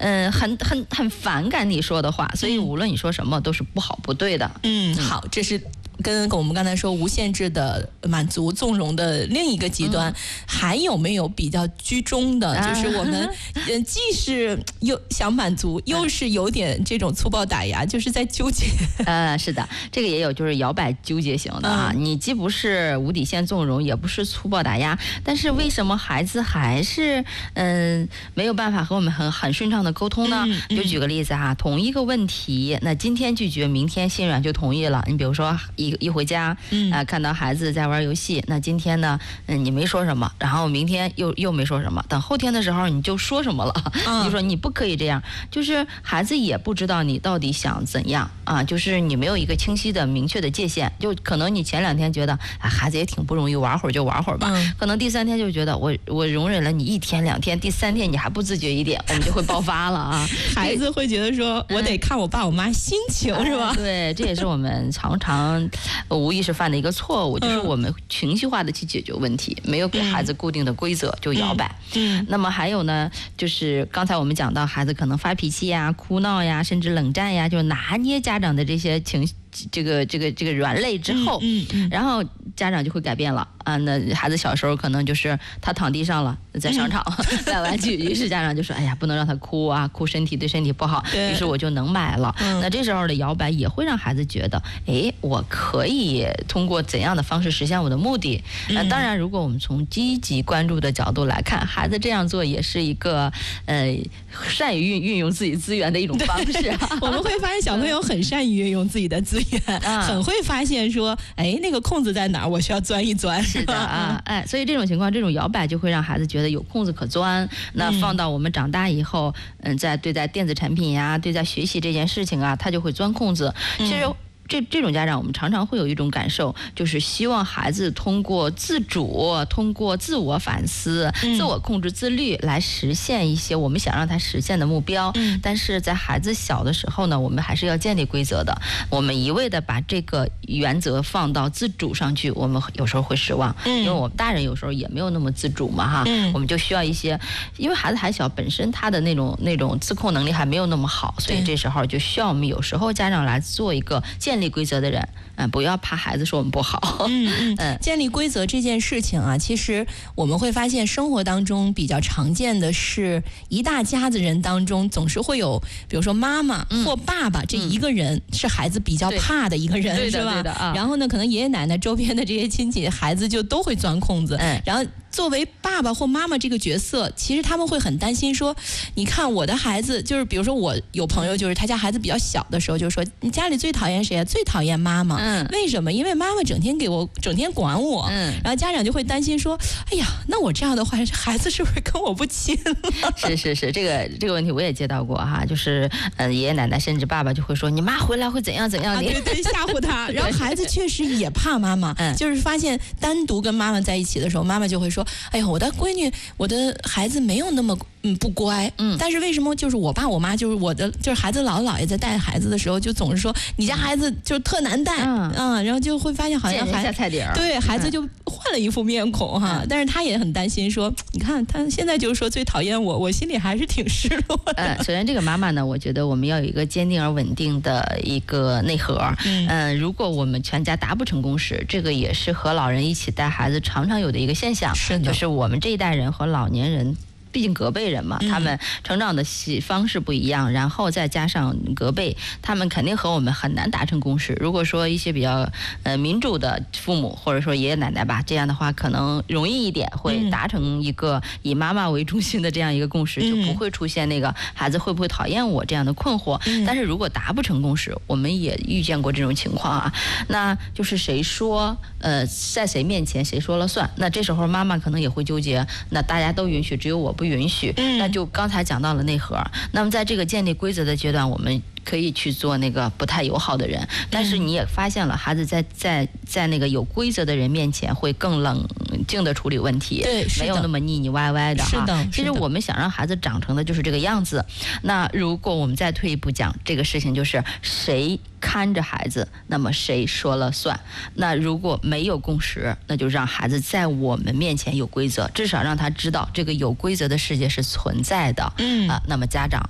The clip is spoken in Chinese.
很反感你说的话，所以无论你说什么都是不好不对的。 好，这是跟我们刚才说无限制的满足纵容的另一个极端，还有没有比较居中的？就是我们既是又想满足，又是有点这种粗暴打压，就是在纠结。 是的，这个也有就是摇摆纠结型的啊。你既不是无底线纵容，也不是粗暴打压，但是为什么孩子还是没有办法和我们很顺畅的沟通呢？就举个例子哈，同一个问题，那今天拒绝，明天心软就同意了。你比如说一回家，看到孩子在玩游戏，那今天呢，你没说什么，然后明天又没说什么，等后天的时候你就说什么了，你就说你不可以这样，就是孩子也不知道你到底想怎样啊，就是你没有一个清晰的明确的界限，就可能你前2天觉得孩子也挺不容易，玩会儿就玩会儿吧，可能第3天就觉得我容忍了你1天2天，第3天你还不自觉一点，我们就会爆发了啊。 孩子会觉得说我得看我爸我妈心情，是吧？ 对，这也是我们常常无意识犯的一个错误，就是我们情绪化的去解决问题，没有给孩子固定的规则，就摇摆。那么还有呢，就是刚才我们讲到孩子可能发脾气呀、哭闹呀，甚至冷战呀，就拿捏家长的这些情绪。这个软肋之后，然后家长就会改变了啊。那孩子小时候可能就是他躺地上了，在商场买玩具，于是家长就说：“哎呀，不能让他哭啊，哭对身体不好。”于是我就能买了。那这时候的摇摆也会让孩子觉得，哎，我可以通过怎样的方式实现我的目的？当然，如果我们从积极关注的角度来看，孩子这样做也是一个善于运用自己资源的一种方式。 我们会发现小朋友很善于运用自己的资源。很会发现说，哎，那个空子在哪儿，我需要钻一钻。 是的啊，所以这种情况，这种摇摆就会让孩子觉得有空子可钻。那放到我们长大以后，在对待电子产品呀，对待学习这件事情啊，他就会钻空子。其实。这种家长，我们常常会有一种感受，就是希望孩子通过自主、通过自我反思、自我控制、自律来实现一些我们想让他实现的目标。但是在孩子小的时候呢，我们还是要建立规则的。我们一味的把这个原则放到自主上去，我们有时候会失望，因为我们大人有时候也没有那么自主嘛哈。我们就需要一些，因为孩子还小，本身他的那种自控能力还没有那么好，所以这时候就需要我们有时候家长来做一个建立规则的人，不要怕孩子说我们不好。 建立规则这件事情啊，其实我们会发现生活当中比较常见的是，一大家子人当中总是会有，比如说妈妈或爸爸这一个人是孩子比较怕的一个人，是吧？然后呢，可能爷爷奶奶周边的这些亲戚，孩子就都会钻空子。然后作为爸爸或妈妈这个角色，其实他们会很担心说，你看我的孩子，就是比如说我有朋友，就是他家孩子比较小的时候，就说你家里最讨厌谁啊？最讨厌妈妈。为什么？因为妈妈整天管我。然后家长就会担心说，哎呀，那我这样的话，孩子是不是跟我不亲了？ 是，这个问题我也接到过哈，就是爷爷奶奶甚至爸爸就会说，你妈回来会怎样怎样的， 对，吓唬他。然后孩子确实也怕妈妈，就是发现单独跟妈妈在一起的时候，妈妈就会说，哎呀，我的闺女，我的孩子没有那么不乖，但是为什么就是我爸我妈就是孩子姥姥姥爷在带孩子的时候，就总是说你家孩子就是特难带，然后就会发现好像下菜碟儿， 对孩子就换了一副面孔哈，但是他也很担心说，你看他现在就是说最讨厌我，我心里还是挺失落的。 首先这个妈妈呢，我觉得我们要有一个坚定而稳定的一个内核。如果我们全家达不成共识，这个也是和老人一起带孩子常常有的一个现象，就是我们这一代人和老年人。毕竟隔辈人嘛，他们成长的方式不一样，然后再加上隔辈，他们肯定和我们很难达成共识。如果说一些比较民主的父母或者说爷爷奶奶吧，这样的话可能容易一点，会达成一个以妈妈为中心的这样一个共识，就不会出现那个孩子会不会讨厌我这样的困惑。但是如果达不成共识，我们也遇见过这种情况啊，那就是谁说在谁面前谁说了算，那这时候妈妈可能也会纠结，那大家都允许，只有我不允许，那就刚才讲到了内核。那么在这个建立规则的阶段，我们可以去做那个不太友好的人，但是你也发现了，孩子在那个有规则的人面前会更冷静的处理问题， 对， 没有那么腻腻歪歪的哈。 是的， 其实我们想让孩子长成的就是这个样子。那如果我们再退一步讲，这个事情就是谁看着孩子，那么谁说了算。那如果没有共识，那就让孩子在我们面前有规则，至少让他知道这个有规则的世界是存在的。那么家长